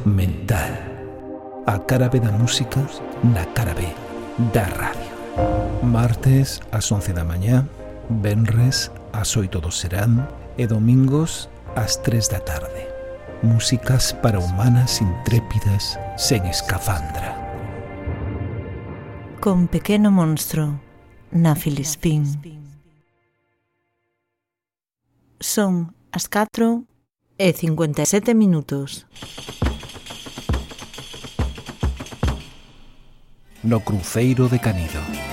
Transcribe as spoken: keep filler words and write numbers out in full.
mental. A cara B da música na cara B da radio. Martes ás once da mañá, venres ás oito do serán e domingos ás tres da tarde. Músicas para humanas intrépidas sen escafandra. Con Pequeno Monstro na Filispín. Son as catro e cincuenta e sete minutos. No cruceiro de Canido.